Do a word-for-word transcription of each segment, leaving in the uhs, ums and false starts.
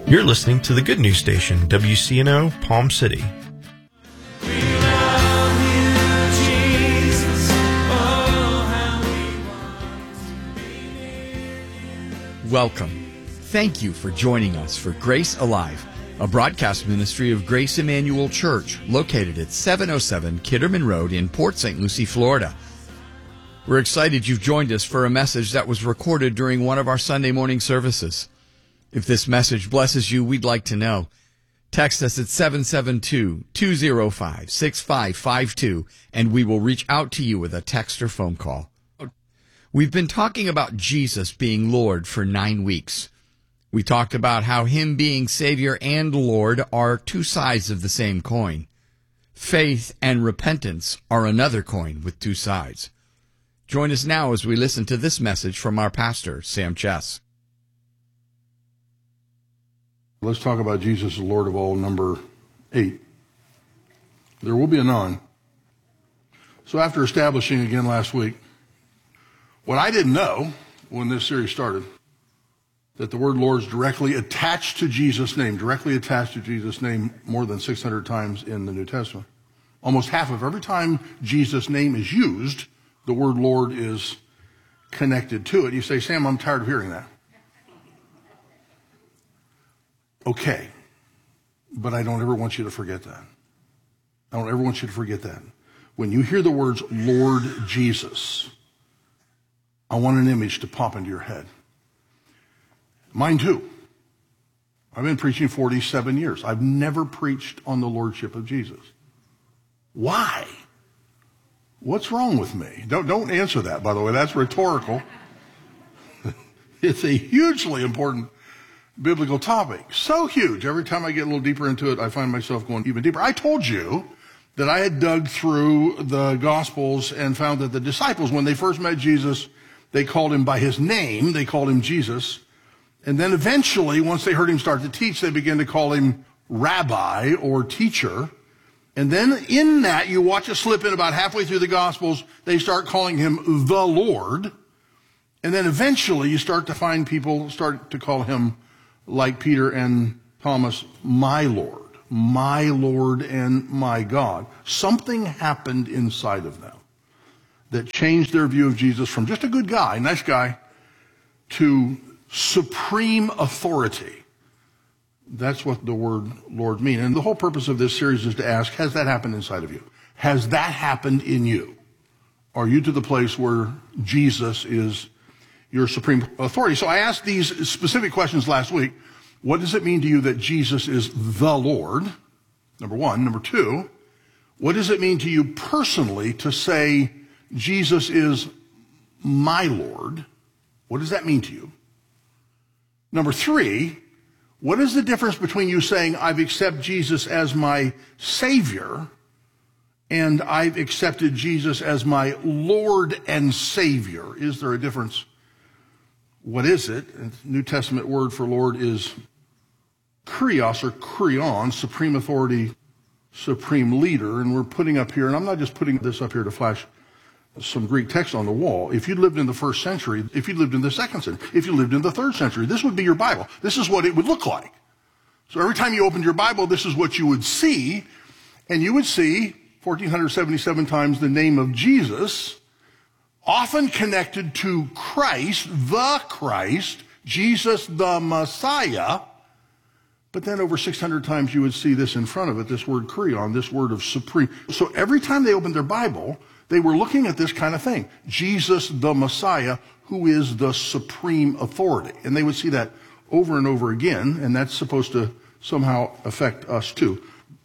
You're listening to the Good News Station, W C N O, Palm City. Welcome. Thank you for joining us for Grace Alive, a broadcast ministry of Grace Emmanuel Church, located at seven oh seven Kitterman Road in Port Saint Lucie, Florida. We're excited you've joined us for a message that was recorded during one of our Sunday morning services. If this message blesses you, we'd like to know. Text us at seven seven two, two oh five, six five five two, and we will reach out to you with a text or phone call. We've been talking about Jesus being Lord for nine weeks. We talked about how Him being Savior and Lord are two sides of the same coin. Faith and repentance are another coin with two sides. Join us now as we listen to this message from our pastor, Sam Chess. Let's talk about Jesus as Lord of all, number eight. There will be a none. So after establishing again last week, what I didn't know when this series started, that the word Lord is directly attached to Jesus' name, directly attached to Jesus' name more than six hundred times in the New Testament. Almost half of every time Jesus' name is used, the word Lord is connected to it. You say, Sam, I'm tired of hearing that. Okay, but I don't ever want you to forget that. I don't ever want you to forget that. When you hear the words Lord Jesus, I want an image to pop into your head. Mine too. I've been preaching forty-seven years. I've never preached on the Lordship of Jesus. Why? What's wrong with me? Don't, don't answer that, by the way. That's rhetorical. It's a hugely important biblical topic. So huge. Every time I get a little deeper into it, I find myself going even deeper. I told you that I had dug through the Gospels and found that the disciples, when they first met Jesus, they called him by his name. They called him Jesus. And then eventually, once they heard him start to teach, they began to call him rabbi or teacher. And then in that, you watch it slip in about halfway through the Gospels, they start calling him the Lord. And then eventually, you start to find people start to call him, like Peter and Thomas, my Lord, my Lord and my God. Something happened inside of them that changed their view of Jesus from just a good guy, nice guy, to supreme authority. That's what the word Lord means. And the whole purpose of this series is to ask, has that happened inside of you? Has that happened in you? Are you to the place where Jesus is your supreme authority? So I asked these specific questions last week. What does it mean to you that Jesus is the Lord? Number one. Number two, what does it mean to you personally to say Jesus is my Lord? What does that mean to you? Number three, what is the difference between you saying I've accepted Jesus as my Savior and I've accepted Jesus as my Lord and Savior? Is there a difference? What is it? The New Testament word for Lord is kurios or kurion, supreme authority, supreme leader. And we're putting up here, and I'm not just putting this up here to flash some Greek text on the wall. If you lived in the first century, if you lived in the second century, if you lived in the third century, this would be your Bible. This is what it would look like. So every time you opened your Bible, this is what you would see. And you would see one thousand four hundred seventy-seven times the name of Jesus, often connected to Christ, the Christ, Jesus the Messiah. But then over six hundred times you would see this in front of it, this word kurion, this word of supreme. So every time they opened their Bible, they were looking at this kind of thing. Jesus the Messiah, who is the supreme authority. And they would see that over and over again, and that's supposed to somehow affect us too.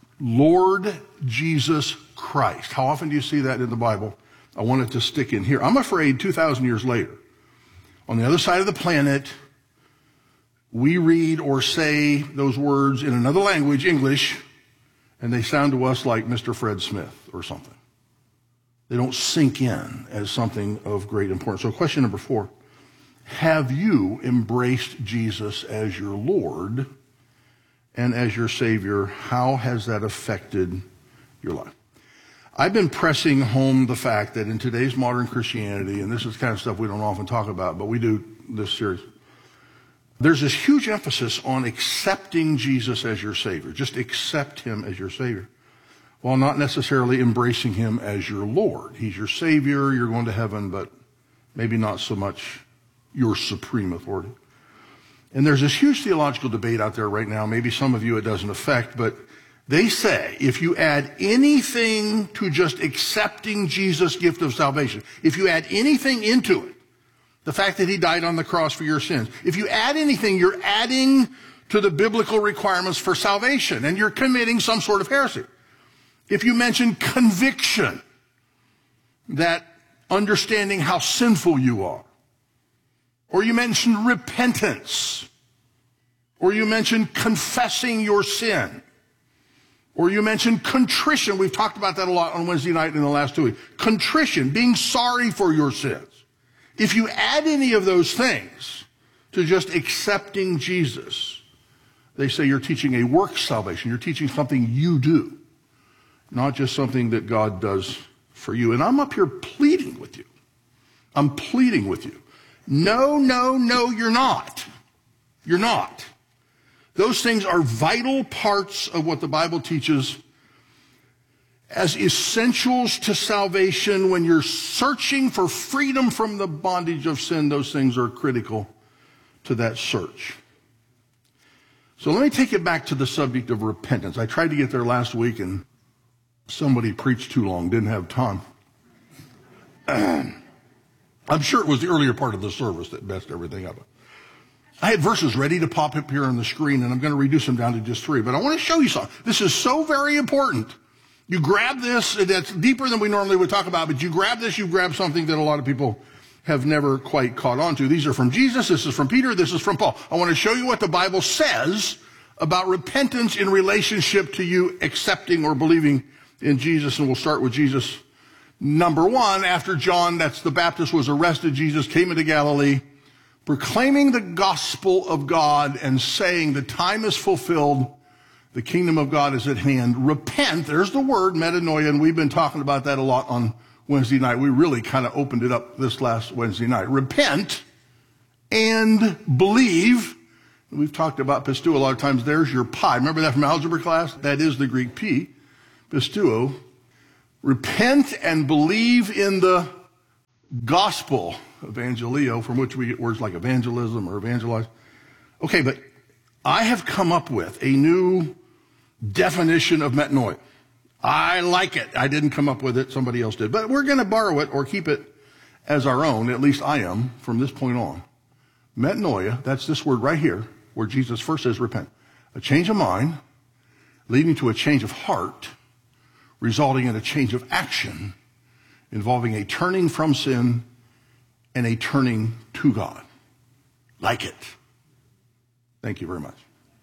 Lord Jesus Christ. How often do you see that in the Bible? I want it to stick in here. I'm afraid two thousand years later, on the other side of the planet, we read or say those words in another language, English, and they sound to us like Mister Fred Smith or something. They don't sink in as something of great importance. So question number four, have you embraced Jesus as your Lord and as your Savior? How has that affected your life? I've been pressing home the fact that in today's modern Christianity, and this is the kind of stuff we don't often talk about, but we do this series, there's this huge emphasis on accepting Jesus as your Savior. Just accept him as your Savior, while not necessarily embracing him as your Lord. He's your Savior, you're going to heaven, but maybe not so much your supreme authority. And there's this huge theological debate out there right now. Maybe some of you it doesn't affect, but they say if you add anything to just accepting Jesus' gift of salvation, if you add anything into it, the fact that he died on the cross for your sins, if you add anything, you're adding to the biblical requirements for salvation, and you're committing some sort of heresy. If you mention conviction, that understanding how sinful you are, or you mention repentance, or you mention confessing your sin, or you mention contrition. We've talked about that a lot on Wednesday night in the last two weeks. Contrition, being sorry for your sins. If you add any of those things to just accepting Jesus, they say you're teaching a work salvation. You're teaching something you do, not just something that God does for you. And I'm up here pleading with you. I'm pleading with you. No, no, no, you're not. You're not. Those things are vital parts of what the Bible teaches as essentials to salvation. When you're searching for freedom from the bondage of sin, those things are critical to that search. So let me take it back to the subject of repentance. I tried to get there last week and somebody preached too long, didn't have time. I'm sure it was the earlier part of the service that messed everything up. I had verses ready to pop up here on the screen, and I'm going to reduce them down to just three. But I want to show you something. This is so very important. You grab this, that's deeper than we normally would talk about, but you grab this, you grab something that a lot of people have never quite caught on to. These are from Jesus, this is from Peter, this is from Paul. I want to show you what the Bible says about repentance in relationship to you accepting or believing in Jesus, and we'll start with Jesus. Number one, after John, that's the Baptist, was arrested, Jesus came into Galilee, proclaiming the gospel of God and saying the time is fulfilled, the kingdom of God is at hand. Repent, there's the word, metanoia, and we've been talking about that a lot on Wednesday night. We really kind of opened it up this last Wednesday night. Repent and believe. We've talked about pisteuo a lot of times. There's your pi. Remember that from algebra class? That is the Greek p, pisteuo. Repent and believe in the gospel, evangelio, from which we get words like evangelism or evangelize. Okay, but I have come up with a new definition of metanoia. I like it. I didn't come up with it. Somebody else did. But we're going to borrow it or keep it as our own. At least I am from this point on. Metanoia, that's this word right here, where Jesus first says repent. A change of mind leading to a change of heart, resulting in a change of action, involving a turning from sin and a turning to God. Like it. Thank you very much.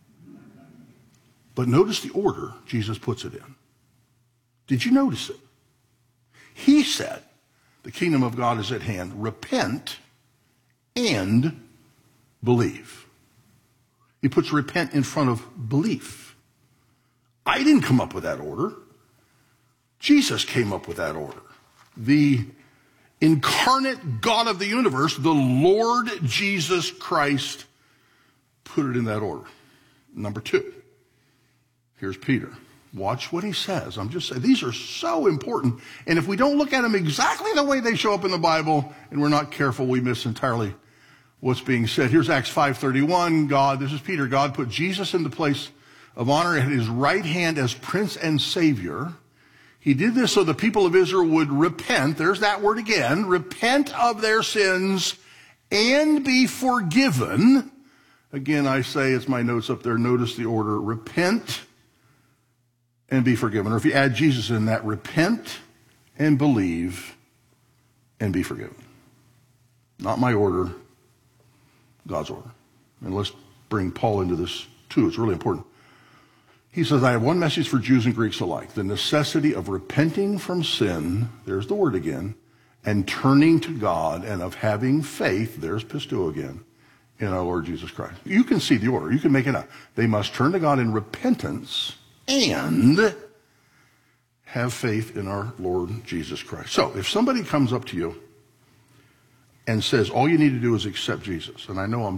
But notice the order Jesus puts it in. Did you notice it? He said, the kingdom of God is at hand. Repent and believe. He puts repent in front of belief. I didn't come up with that order. Jesus came up with that order. The incarnate God of the universe, the Lord Jesus Christ, put it in that order. Number two, here's Peter. Watch what he says. I'm just saying, these are so important. And if we don't look at them exactly the way they show up in the Bible, and we're not careful, we miss entirely what's being said. Here's Acts five thirty-one. God, this is Peter, God put Jesus in the place of honor at his right hand as Prince and Savior. He did this so the people of Israel would repent, there's that word again, repent of their sins and be forgiven. Again, I say, it's my notes up there, notice the order, repent and be forgiven. Or if you add Jesus in that, repent and believe and be forgiven. Not my order, God's order. And let's bring Paul into this too, it's really important. He says, I have one message for Jews and Greeks alike, the necessity of repenting from sin, there's the word again, and turning to God, and of having faith, there's pisteuo again, in our Lord Jesus Christ. You can see the order. You can make it out. They must turn to God in repentance and have faith in our Lord Jesus Christ. So if somebody comes up to you and says, all you need to do is accept Jesus, and I know I'm just,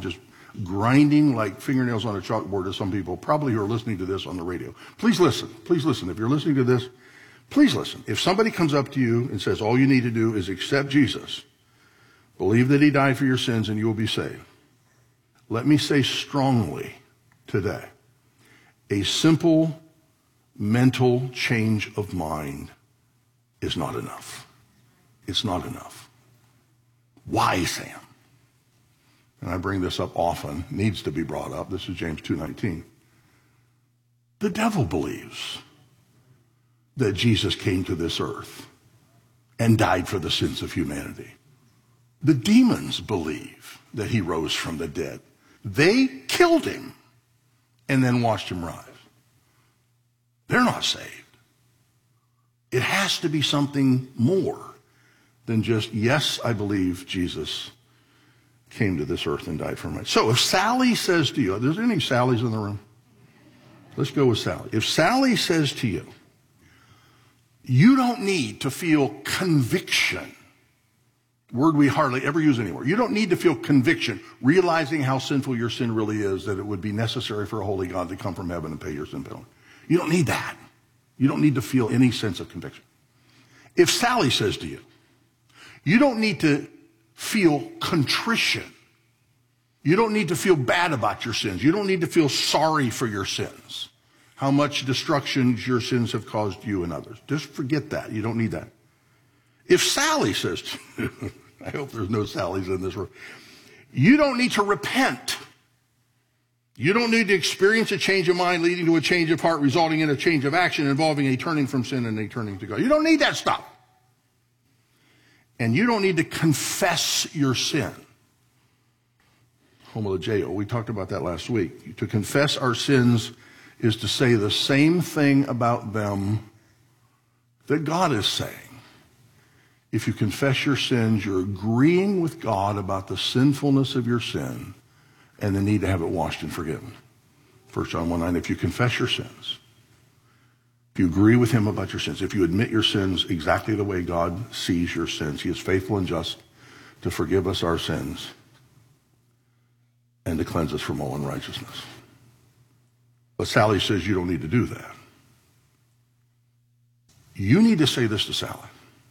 grinding like fingernails on a chalkboard to some people, probably who are listening to this on the radio. Please listen. Please listen. If you're listening to this, please listen. If somebody comes up to you and says, all you need to do is accept Jesus, believe that he died for your sins and you will be saved, let me say strongly today, a simple mental change of mind is not enough. It's not enough. Why, Sam? And I bring this up often, needs to be brought up. This is James two nineteen. The devil believes that Jesus came to this earth and died for the sins of humanity. The demons believe that he rose from the dead. They killed him and then watched him rise. They're not saved. It has to be something more than just, yes, I believe Jesus came to this earth and died for me. So if Sally says to you, are there any Sallys in the room? Let's go with Sally. If Sally says to you, you don't need to feel conviction, word we hardly ever use anymore. You don't need to feel conviction, realizing how sinful your sin really is, that it would be necessary for a holy God to come from heaven and pay your sin penalty. You don't need that. You don't need to feel any sense of conviction. If Sally says to you, you don't need to feel contrition. You don't need to feel bad about your sins. You don't need to feel sorry for your sins, how much destruction your sins have caused you and others. Just forget that. You don't need that. If Sally says to you, I hope there's no Sallys in this room, you don't need to repent. You don't need to experience a change of mind leading to a change of heart, resulting in a change of action involving a turning from sin and a turning to God. You don't need that stuff. And you don't need to confess your sin. Homologeo, we talked about that last week. To confess our sins is to say the same thing about them that God is saying. If you confess your sins, you're agreeing with God about the sinfulness of your sin and the need to have it washed and forgiven. First John one nine, if you confess your sins, if you agree with him about your sins, if you admit your sins exactly the way God sees your sins, he is faithful and just to forgive us our sins and to cleanse us from all unrighteousness. But Sally says you don't need to do that. You need to say this to Sally.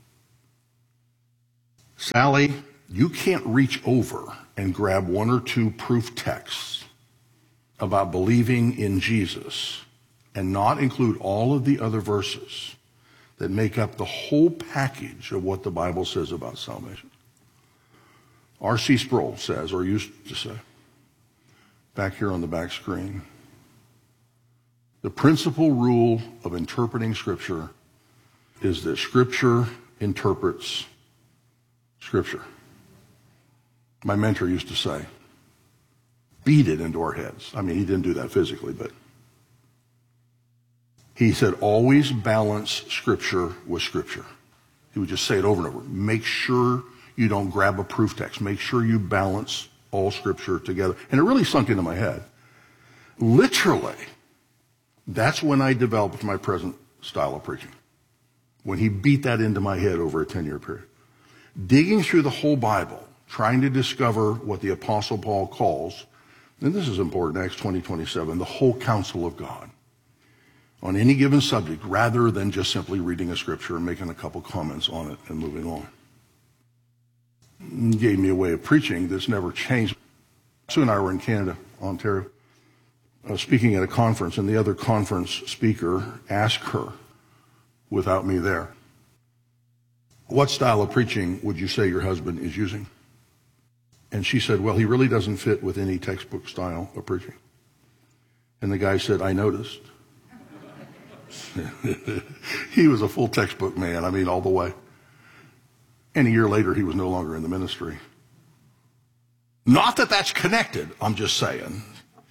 Sally, you can't reach over and grab one or two proof texts about believing in Jesus and not include all of the other verses that make up the whole package of what the Bible says about salvation. R C Sproul says, or used to say, back here on the back screen, the principal rule of interpreting Scripture is that Scripture interprets Scripture. My mentor used to say, beat it into our heads. I mean, he didn't do that physically, but he said, always balance Scripture with Scripture. He would just say it over and over. Make sure you don't grab a proof text. Make sure you balance all Scripture together. And it really sunk into my head. Literally, that's when I developed my present style of preaching. When he beat that into my head over a ten-year period. Digging through the whole Bible, trying to discover what the Apostle Paul calls, and this is important, Acts twenty twenty-seven, the whole counsel of God on any given subject, rather than just simply reading a scripture and making a couple comments on it and moving on. It gave me a way of preaching that's never changed. Sue and I were in Canada, Ontario, uh, speaking at a conference, and the other conference speaker asked her, without me there, what style of preaching would you say your husband is using? And she said, well, he really doesn't fit with any textbook style of preaching. And the guy said, I noticed. He was a full textbook man, I mean, all the way. And a year later, he was no longer in the ministry. Not that that's connected, I'm just saying.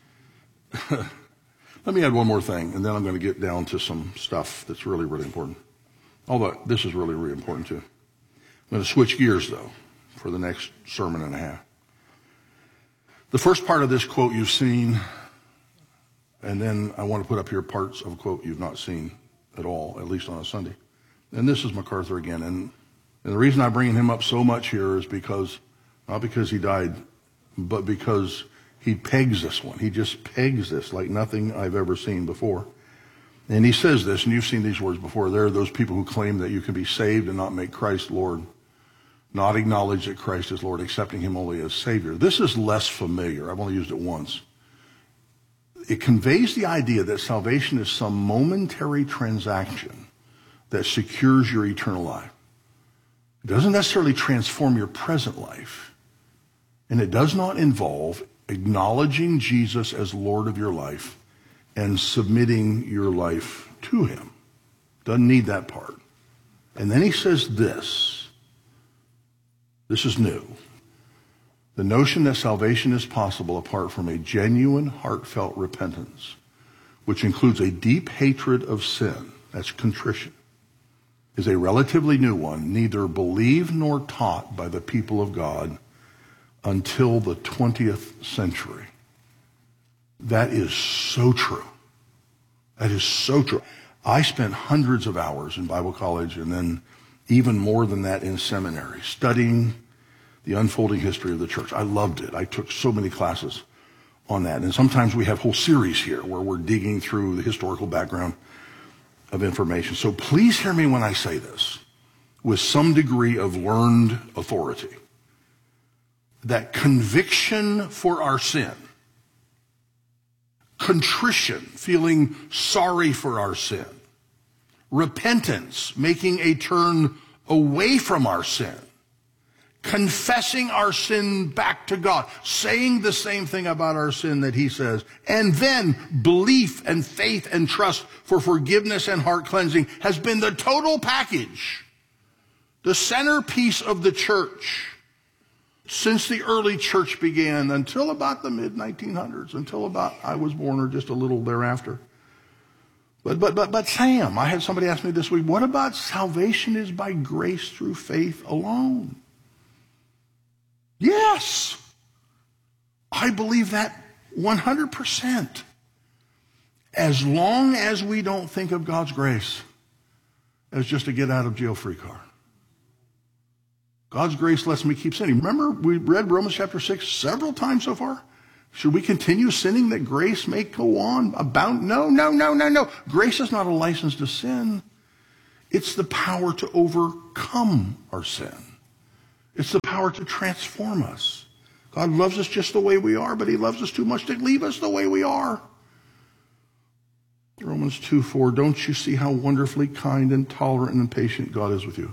Let me add one more thing, and then I'm going to get down to some stuff that's really, really important. Although this is really, really important too. I'm going to switch gears, though, for the next sermon and a half. The first part of this quote you've seen, and then I want to put up here parts of a quote you've not seen at all, at least on a Sunday. And this is MacArthur again. And, and the reason I'm bringing him up so much here is because, not because he died, but because He pegs this one. He just pegs this like nothing I've ever seen before. And he says this, and you've seen these words before. There are those people who claim that you can be saved and not make Christ Lord, not acknowledge that Christ is Lord, accepting him only as Savior. This is less familiar. I've only used it once. It conveys the idea that salvation is some momentary transaction that secures your eternal life. It doesn't necessarily transform your present life. And it does not involve acknowledging Jesus as Lord of your life and submitting your life to him. Doesn't need that part. And then he says this. This is new. The notion that salvation is possible apart from a genuine, heartfelt repentance, which includes a deep hatred of sin, that's contrition, is a relatively new one, neither believed nor taught by the people of God until the twentieth century. That is so true. That is so true. I spent hundreds of hours in Bible college and then even more than that in seminary studying the unfolding history of the church. I loved it. I took so many classes on that. And sometimes we have whole series here where we're digging through the historical background of information. So please hear me when I say this with some degree of learned authority. That conviction for our sin, contrition, feeling sorry for our sin, repentance, making a turn away from our sin, confessing our sin back to God, saying the same thing about our sin that he says, and then belief and faith and trust for forgiveness and heart cleansing has been the total package, the centerpiece of the church since the early church began until about the mid nineteen hundreds, until about I was born or just a little thereafter. But, but, but, but Sam, I had somebody ask me this week, what about salvation is by grace through faith alone? Yes, I believe that one hundred percent. As long as we don't think of God's grace as just a get out of jail free card. God's grace lets me keep sinning. Remember, we read Romans chapter six several times so far. Should we continue sinning that grace may go on abound? No, no, no, no, no. Grace is not a license to sin. It's the power to overcome our sin. It's the power to transform us. God loves us just the way we are, but he loves us too much to leave us the way we are. Romans two four, don't you see how wonderfully kind and tolerant and patient God is with you?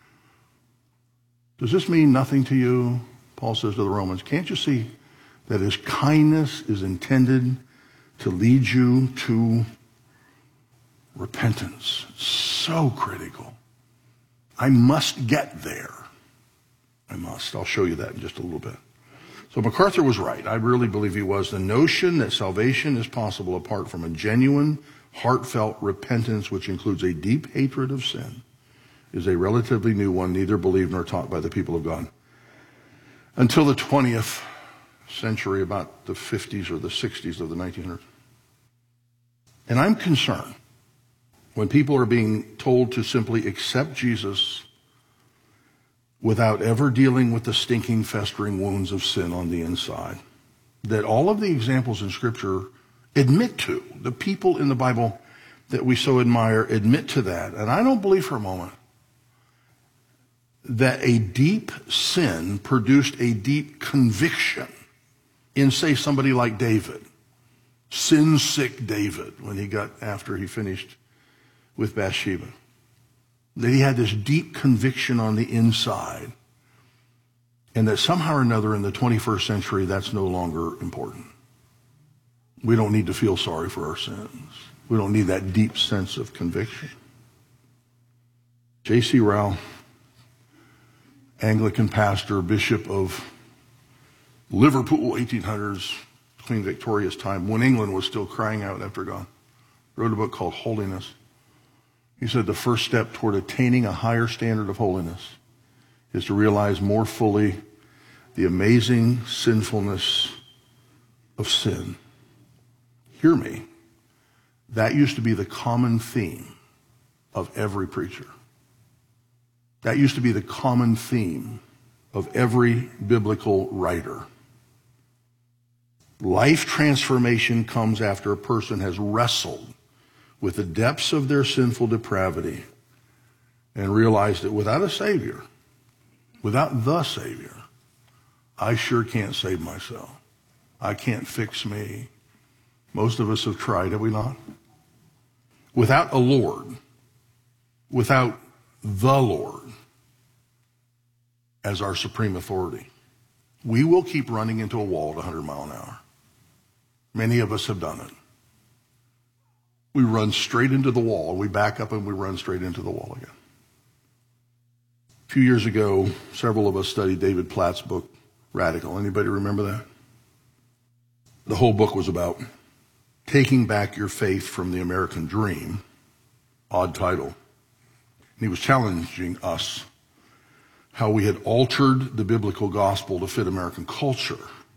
Does this mean nothing to you? Paul says to the Romans, can't you see that his kindness is intended to lead you to repentance? It's so critical. I must get there. I must. I'll show you that in just a little bit. So MacArthur was right. I really believe he was. The notion that salvation is possible apart from a genuine, heartfelt repentance, which includes a deep hatred of sin, is a relatively new one, neither believed nor taught by the people of God. Until the twentieth century, about the fifties or the sixties of the nineteen hundreds. And I'm concerned when people are being told to simply accept Jesus without ever dealing with the stinking, festering wounds of sin on the inside, that all of the examples in Scripture admit to. The people in the Bible that we so admire admit to that. And I don't believe for a moment that a deep sin produced a deep conviction in, say, somebody like David, sin-sick David, when he got after he finished with Bathsheba. That he had this deep conviction on the inside, and that somehow or another in the twenty-first century, that's no longer important. We don't need to feel sorry for our sins. We don't need that deep sense of conviction. J C Rowell, Anglican pastor, bishop of Liverpool, eighteen hundreds, Queen Victoria's time, when England was still crying out after God, wrote a book called Holiness. He said the first step toward attaining a higher standard of holiness is to realize more fully the amazing sinfulness of sin. Hear me. That used to be the common theme of every preacher. That used to be the common theme of every biblical writer. Life transformation comes after a person has wrestled with the depths of their sinful depravity and realized that without a Savior, without the Savior, I sure can't save myself. I can't fix me. Most of us have tried, have we not? Without a Lord, without the Lord as our supreme authority, we will keep running into a wall at one hundred miles an hour. Many of us have done it. We run straight into the wall. We back up and we run straight into the wall again. A few years ago, several of us studied David Platt's book, Radical. Anybody remember that? The whole book was about taking back your faith from the American dream. Odd title. And he was challenging us how we had altered the biblical gospel to fit American culture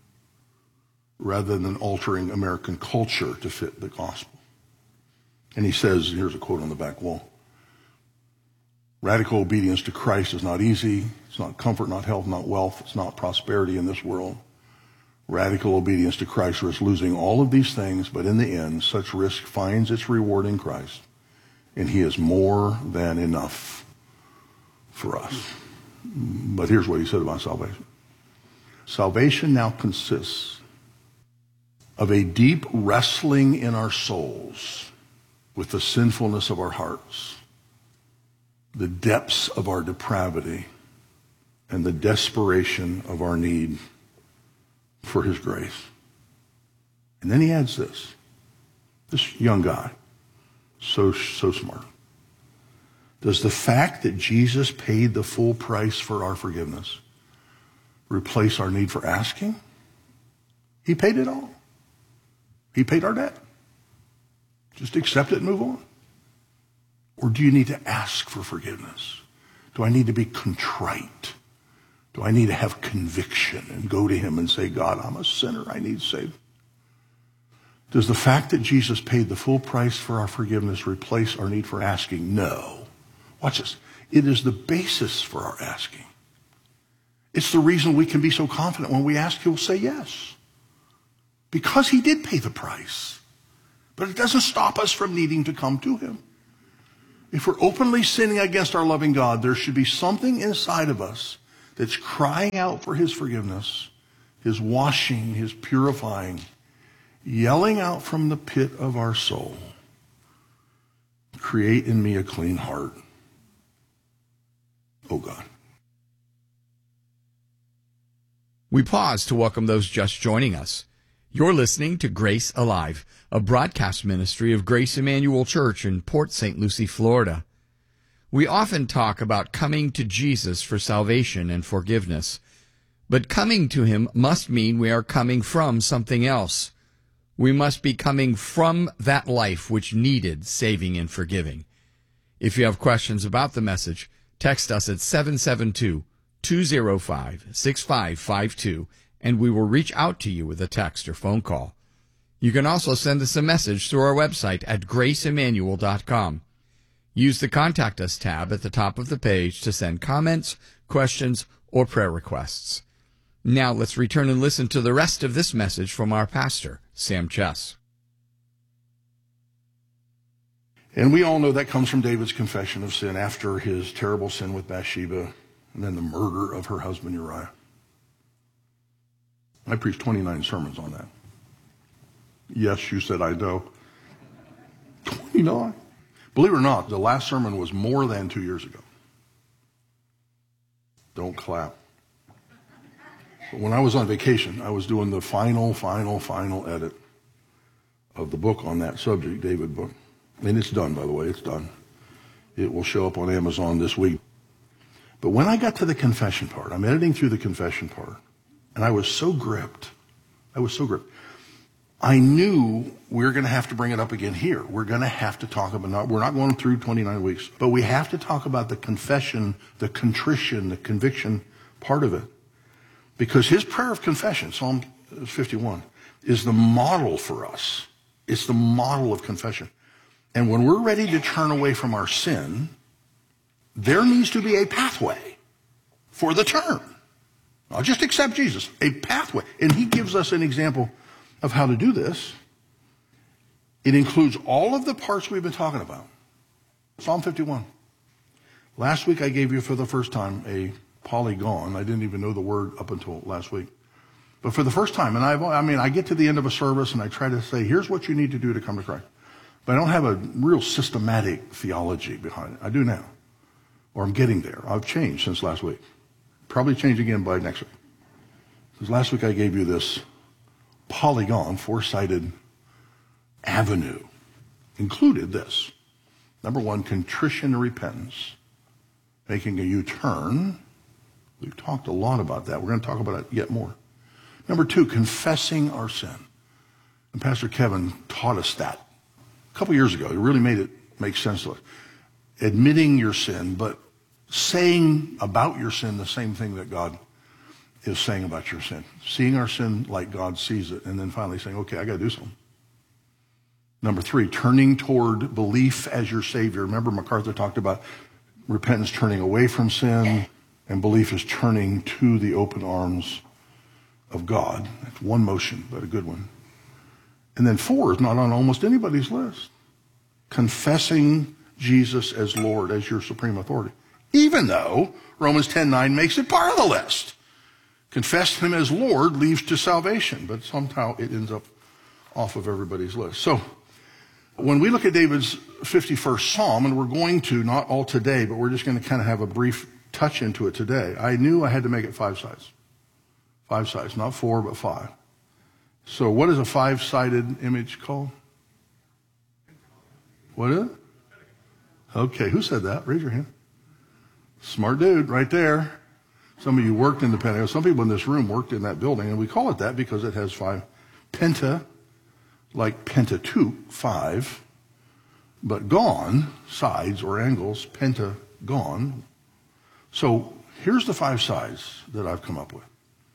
rather than altering American culture to fit the gospel. And he says, here's a quote on the back wall, radical obedience to Christ is not easy. It's not comfort, not health, not wealth. It's not prosperity in this world. Radical obedience to Christ risks losing all of these things, but in the end, such risk finds its reward in Christ, and he is more than enough for us. But here's what he said about salvation. Salvation now consists of a deep wrestling in our souls with the sinfulness of our hearts, the depths of our depravity, and the desperation of our need for his grace. And then he adds this. This young guy, so, so smart. Does the fact that Jesus paid the full price for our forgiveness replace our need for asking? He paid it all. He paid our debt. Just accept it and move on. Or do you need to ask for forgiveness? Do I need to be contrite? Do I need to have conviction and go to him and say, God, I'm a sinner. I need saved. Does the fact that Jesus paid the full price for our forgiveness replace our need for asking? No. Watch this. It is the basis for our asking. It's the reason we can be so confident when we ask, he'll say yes. Because he did pay the price. But it doesn't stop us from needing to come to him. If we're openly sinning against our loving God, there should be something inside of us that's crying out for his forgiveness, his washing, his purifying, yelling out from the pit of our soul, create in me a clean heart, oh God. We pause to welcome those just joining us. You're listening to Grace Alive, a broadcast ministry of Grace Emmanuel Church in Port Saint Lucie, Florida. We often talk about coming to Jesus for salvation and forgiveness, but coming to him must mean we are coming from something else. We must be coming from that life which needed saving and forgiving. If you have questions about the message, text us at seven seven two, two zero five, six five five two, and we will reach out to you with a text or phone call. You can also send us a message through our website at grace emmanuel dot com. Use the Contact Us tab at the top of the page to send comments, questions, or prayer requests. Now let's return and listen to the rest of this message from our pastor, Sam Chess. And we all know that comes from David's confession of sin after his terrible sin with Bathsheba and then the murder of her husband Uriah. I preached twenty-nine sermons on that. Yes, you said I know. twenty-nine. Believe it or not, the last sermon was more than two years ago. Don't clap. But when I was on vacation, I was doing the final, final, final edit of the book on that subject, David book. And it's done, by the way, it's done. It will show up on Amazon this week. But when I got to the confession part, I'm editing through the confession part, and I was so gripped. I was so gripped. I knew we were going to have to bring it up again here. We're going to have to talk about, we're not going through twenty-nine weeks, but we have to talk about the confession, the contrition, the conviction part of it. Because his prayer of confession, Psalm fifty-one, is the model for us. It's the model of confession. And when we're ready to turn away from our sin, there needs to be a pathway for the turn. Not just accept Jesus, a pathway. And he gives us an example of how to do this. It includes all of the parts we've been talking about. Psalm fifty-one. Last week I gave you for the first time a polygon. I didn't even know the word up until last week. But for the first time, and I've, I mean, I get to the end of a service and I try to say, here's what you need to do to come to Christ. But I don't have a real systematic theology behind it. I do now. Or I'm getting there. I've changed since last week. Probably change again by next week. Because last week I gave you this polygon, four-sided avenue. Included this. Number one, contrition and repentance. Making a U-turn. We've talked a lot about that. We're going to talk about it yet more. Number two, confessing our sin. And Pastor Kevin taught us that a couple years ago. He really made it make sense to us. Admitting your sin, but saying about your sin the same thing that God is saying about your sin. Seeing our sin like God sees it, and then finally saying, okay, I got to do something. Number three, turning toward belief as your Savior. Remember, MacArthur talked about repentance turning away from sin, and belief is turning to the open arms of God. That's one motion, but a good one. And then four is not on almost anybody's list. Confessing Jesus as Lord, as your supreme authority. Even though Romans ten nine makes it part of the list. Confess him as Lord leads to salvation, but somehow it ends up off of everybody's list. So when we look at David's fifty-first Psalm, and we're going to, not all today, but we're just going to kind of have a brief touch into it today, I knew I had to make it five sides. Five sides, not four, but five. So what is a five-sided image called? What is it? Okay, who said that? Raise your hand. Smart dude, right there. Some of you worked in the Pentagon. Some people in this room worked in that building, and we call it that because it has five. Penta, like Pentateuch, five, but gon, sides or angles, pentagon. So here's the five sides that I've come up with.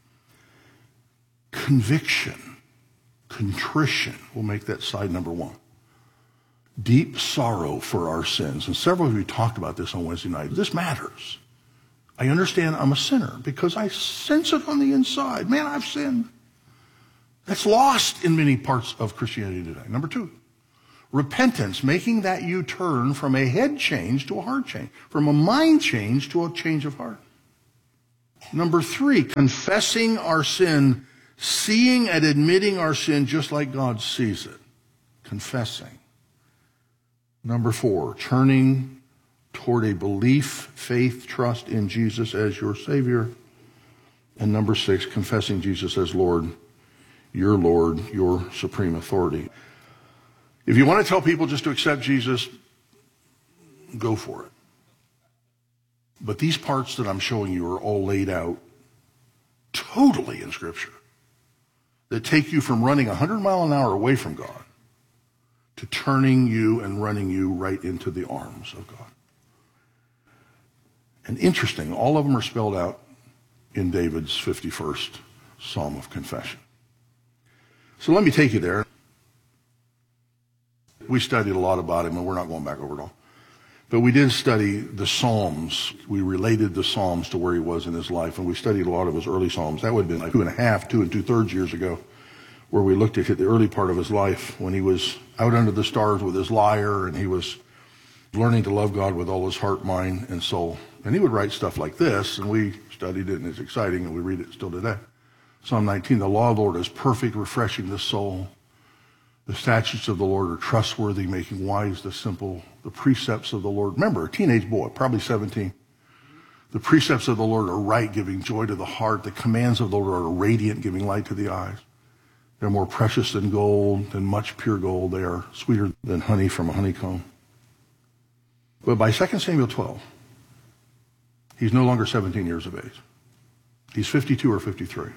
Conviction, contrition, we'll make that side number one. Deep sorrow for our sins. And several of you talked about this on Wednesday night. This matters. I understand I'm a sinner because I sense it on the inside. Man, I've sinned. That's lost in many parts of Christianity today. Number two, repentance, making that U-turn from a head change to a heart change, from a mind change to a change of heart. Number three, confessing our sin, seeing and admitting our sin just like God sees it. Confessing. Number four, turning toward a belief, faith, trust in Jesus as your Savior. And number six, confessing Jesus as Lord, your Lord, your supreme authority. If you want to tell people just to accept Jesus, go for it. But these parts that I'm showing you are all laid out totally in Scripture that take you from running one hundred miles an hour away from God to turning you and running you right into the arms of God. And interesting, all of them are spelled out in David's fifty-first Psalm of Confession. So let me take you there. We studied a lot about him, and we're not going back over it all. But we did study the Psalms. We related the Psalms to where he was in his life, and we studied a lot of his early Psalms. That would have been like two and a half, two and two-thirds years ago, where we looked at the early part of his life when he was out under the stars with his lyre, and he was learning to love God with all his heart, mind, and soul. And he would write stuff like this, and we studied it, and it's exciting, and we read it still today. Psalm nineteen, the law of the Lord is perfect, refreshing the soul. The statutes of the Lord are trustworthy, making wise the simple. The precepts of the Lord, remember, a teenage boy, probably seventeen. The precepts of the Lord are right, giving joy to the heart. The commands of the Lord are radiant, giving light to the eyes. They're more precious than gold, than much pure gold. They are sweeter than honey from a honeycomb. But by Second Samuel twelve, he's no longer seventeen years of age. He's fifty-two or fifty-three.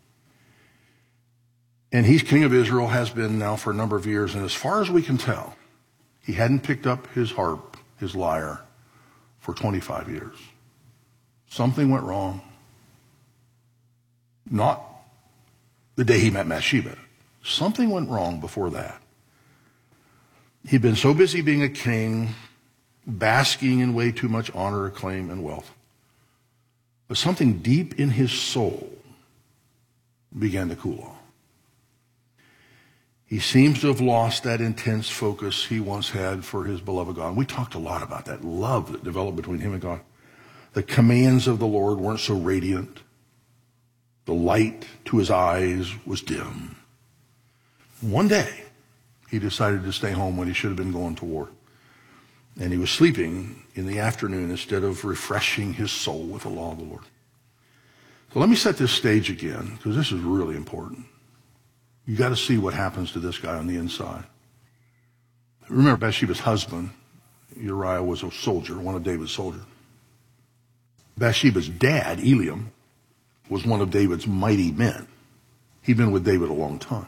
And he's king of Israel, has been now for a number of years. And as far as we can tell, he hadn't picked up his harp, his lyre, for twenty-five years. Something went wrong. Not the day he met Bathsheba. Something went wrong before that. He'd been so busy being a king, basking in way too much honor, acclaim, and wealth. But something deep in his soul began to cool off. He seems to have lost that intense focus he once had for his beloved God. We talked a lot about that love that developed between him and God. The commands of the Lord weren't so radiant. The light to his eyes was dim. One day, he decided to stay home when he should have been going to war. And he was sleeping in the afternoon instead of refreshing his soul with the law of the Lord. So let me set this stage again, because this is really important. You got to see what happens to this guy on the inside. Remember, Bathsheba's husband, Uriah, was a soldier, one of David's soldiers. Bathsheba's dad, Eliam, was one of David's mighty men. He'd been with David a long time.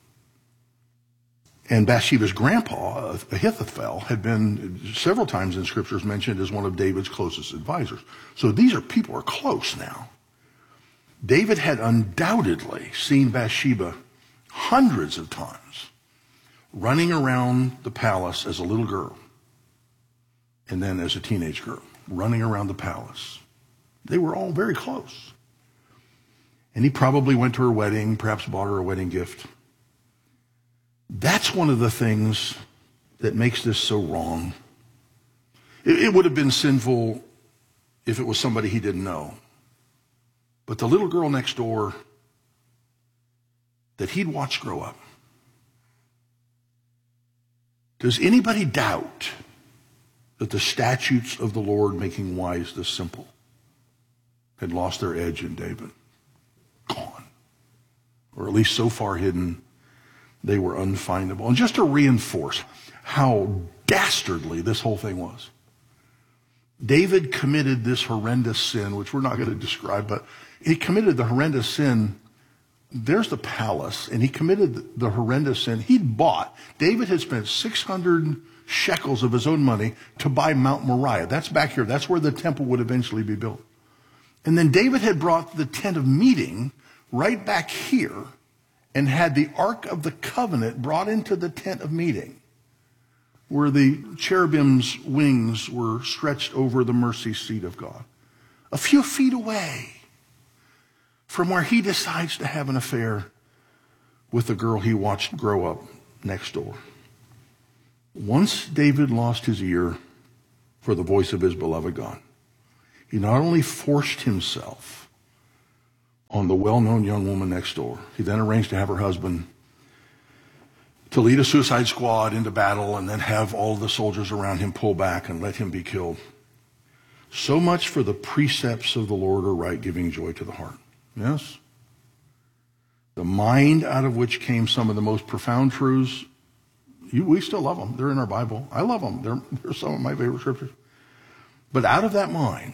And Bathsheba's grandpa, Ahithophel, had been several times in scriptures mentioned as one of David's closest advisors. So these are people who are close now. David had undoubtedly seen Bathsheba hundreds of times running around the palace as a little girl and then as a teenage girl, running around the palace. They were all very close. And he probably went to her wedding, perhaps bought her a wedding gift. That's one of the things that makes this so wrong. It, it would have been sinful if it was somebody he didn't know. But the little girl next door that he'd watched grow up. Does anybody doubt that the statutes of the Lord making wise the simple had lost their edge in David? Gone. Or at least so far hidden, they were unfindable. And just to reinforce how dastardly this whole thing was, David committed this horrendous sin, which we're not going to describe, but he committed the horrendous sin. There's the palace, and he committed the horrendous sin. He'd bought, David had spent six hundred shekels of his own money to buy Mount Moriah. That's back here. That's where the temple would eventually be built. And then David had brought the tent of meeting right back here and had the Ark of the Covenant brought into the tent of meeting, where the cherubim's wings were stretched over the mercy seat of God, a few feet away from where he decides to have an affair with the girl he watched grow up next door. Once David lost his ear for the voice of his beloved God, he not only forced himself on the well-known young woman next door, he then arranged to have her husband to lead a suicide squad into battle and then have all the soldiers around him pull back and let him be killed. So much for the precepts of the Lord are right, giving joy to the heart. Yes? The mind out of which came some of the most profound truths, you, we still love them. They're in our Bible. I love them. They're, they're some of my favorite scriptures. But out of that mind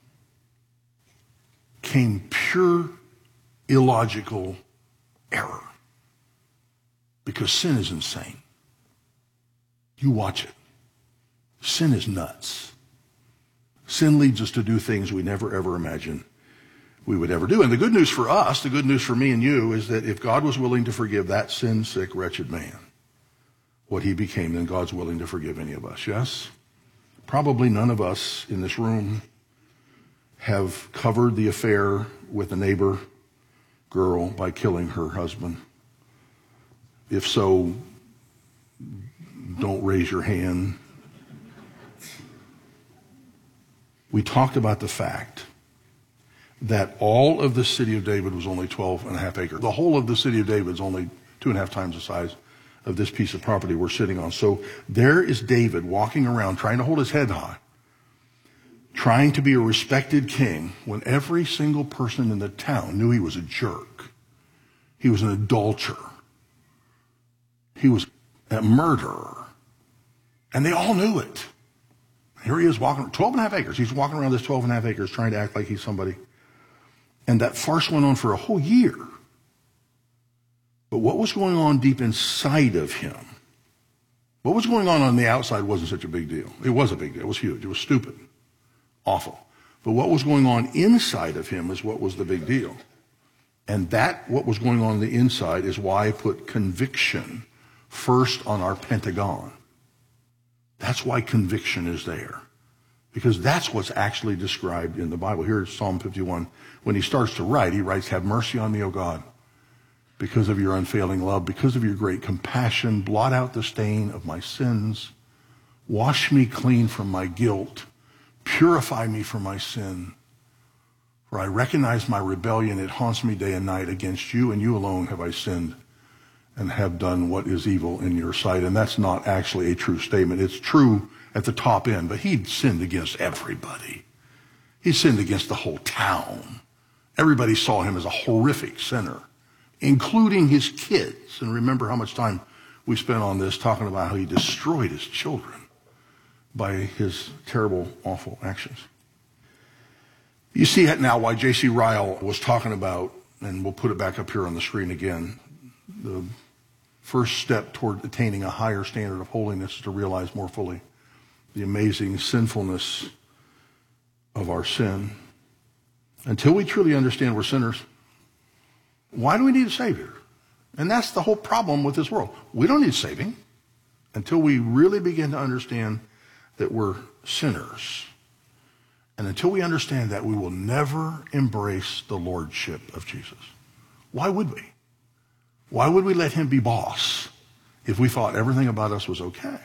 came pure illogical error. Because sin is insane. You watch it. Sin is nuts. Sin leads us to do things we never ever imagined we would ever do. And the good news for us, the good news for me and you, is that if God was willing to forgive that sin-sick, wretched man, what he became, then God's willing to forgive any of us, yes? Probably none of us in this room have covered the affair with a neighbor girl by killing her husband. If so, don't raise your hand. We talked about the fact that all of the city of David was only twelve and a half acres. The whole of the city of David is only two and a half times the size of this piece of property we're sitting on. So there is David walking around trying to hold his head high, trying to be a respected king when every single person in the town knew he was a jerk. He was an adulterer. He was a murderer. And they all knew it. Here he is walking, twelve and a half acres. He's walking around this twelve and a half acres trying to act like he's somebody. And that farce went on for a whole year. But what was going on deep inside of him, what was going on on the outside wasn't such a big deal. It was a big deal. It was huge. It was stupid. Awful. But what was going on inside of him is what was the big deal. And that, what was going on on the inside, is why I put conviction first on our pentagon. That's why conviction is there. Because that's what's actually described in the Bible. Here's Psalm fifty-one. When he starts to write, he writes, "Have mercy on me, O God, because of your unfailing love, because of your great compassion, blot out the stain of my sins. Wash me clean from my guilt. Purify me from my sin. For I recognize my rebellion. It haunts me day and night. Against you and you alone have I sinned and have done what is evil in your sight. And that's not actually a true statement. It's true at the top end, but he'd sinned against everybody. He sinned against the whole town. Everybody saw him as a horrific sinner, including his kids. And remember how much time we spent on this talking about how he destroyed his children by his terrible, awful actions. You see it now why J C Ryle was talking about, and we'll put it back up here on the screen again, the first step toward attaining a higher standard of holiness is to realize more fully the amazing sinfulness of our sin. Until we truly understand we're sinners, why do we need a Savior? And that's the whole problem with this world. We don't need saving until we really begin to understand that we're sinners. And until we understand that, we will never embrace the lordship of Jesus. Why would we? Why would we let him be boss if we thought everything about us was okay?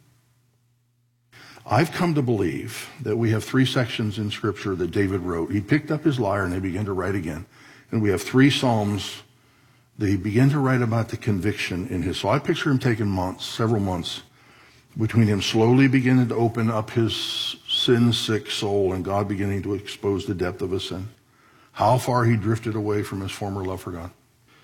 I've come to believe that we have three sections in Scripture that David wrote. He picked up his lyre and he began to write again. And we have three Psalms that he began to write about the conviction in his soul. I picture him taking months, several months, between him slowly beginning to open up his sin-sick soul and God beginning to expose the depth of his sin. How far he drifted away from his former love for God.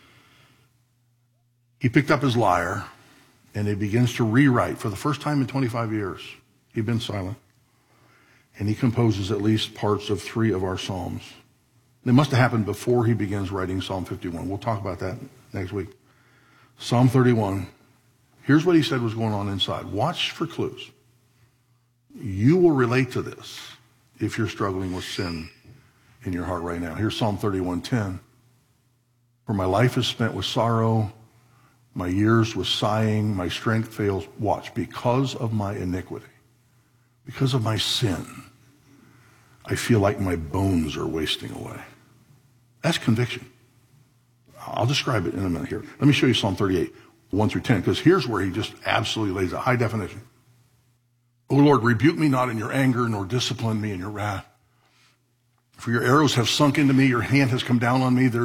He picked up his lyre and he begins to rewrite for the first time in twenty-five years. He'd been silent. And he composes at least parts of three of our Psalms. It must have happened before he begins writing Psalm fifty-one. We'll talk about that next week. Psalm thirty-one. Here's what he said was going on inside. Watch for clues. You will relate to this if you're struggling with sin in your heart right now. Here's Psalm thirty-one ten. For my life is spent with sorrow, my years with sighing, my strength fails. Watch, because of my iniquity, because of my sin, I feel like my bones are wasting away. That's conviction. I'll describe it in a minute here. Let me show you Psalm thirty-eight, one through ten, because here's where he just absolutely lays a high definition. O Lord, rebuke me not in your anger, nor discipline me in your wrath. For your arrows have sunk into me, your hand has come down on me. There